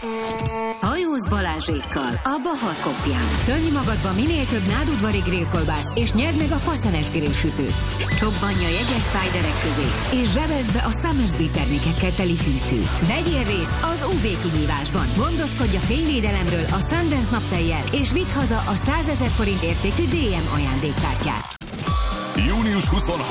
Hajóz Balázsékkal a Bahar Kopján. Tölj magadba minél több nádudvari grillkolbászt, és nyerd meg a faszenes grillsütőt. Csobbanj a jegyes szájderek közé, és zsebeld be a Summersby termékekkel teli hűtőt. Vegyél részt az UV kihívásban. Gondoskodj a fényvédelemről a Sundance naptejjel, és vidd haza a 100 000 forint értékű DM ajándékkártyát. Június 23.